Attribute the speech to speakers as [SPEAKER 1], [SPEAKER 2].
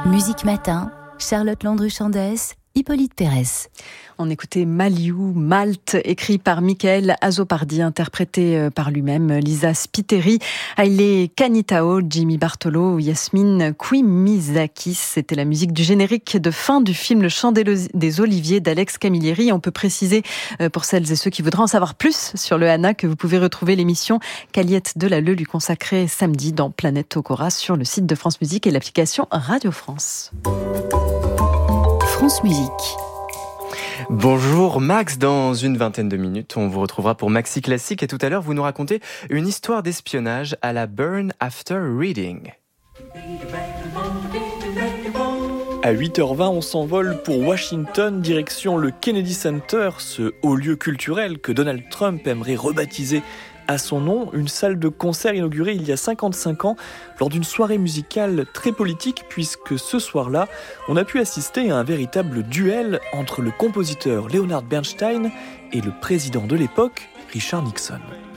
[SPEAKER 1] Musique Matin, Charlotte Landru-Chandès, Hippolyte Pérez.
[SPEAKER 2] On écoutait Maliou, Malte, écrit par Michael Azzopardi, interprété par lui-même, Lisa Spiteri, Haile Kanitao, Jimmy Bartolo, Yasmine Kwimizakis. C'était la musique du générique de fin du film Le Chant des Oliviers d'Alex Camilleri. On peut préciser, pour celles et ceux qui voudraient en savoir plus sur le Hana, que vous pouvez retrouver l'émission qu'Aliette Delalleux lui consacrait samedi dans Planète Tokora sur le site de France Musique et l'application Radio France.
[SPEAKER 1] France Musique.
[SPEAKER 3] Bonjour Max, dans une vingtaine de minutes, on vous retrouvera pour Maxi Classique et tout à l'heure, vous nous racontez une histoire d'espionnage à la Burn After Reading.
[SPEAKER 4] À 8h20, on s'envole pour Washington, direction le Kennedy Center, ce haut lieu culturel que Donald Trump aimerait rebaptiser à son nom, une salle de concert inaugurée il y a 55 ans lors d'une soirée musicale très politique, puisque ce soir-là, on a pu assister à un véritable duel entre le compositeur Leonard Bernstein et le président de l'époque, Richard Nixon.